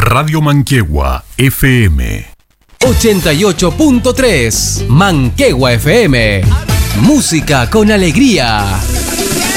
Radio Manquehue FM 88.3 Manquehue FM. Música con alegría.